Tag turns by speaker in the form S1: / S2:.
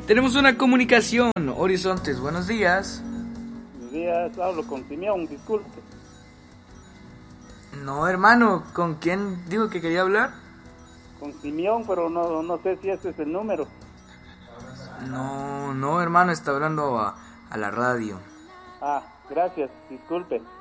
S1: Tenemos una comunicación, Horizontes, buenos días.
S2: Buenos días, hablo con Simeón, disculpe.
S1: No, hermano, ¿con quién dijo que quería hablar?
S2: Con Simeón, pero no sé si ese es el número.
S1: No, hermano, está hablando a la radio.
S2: Ah, gracias, disculpe.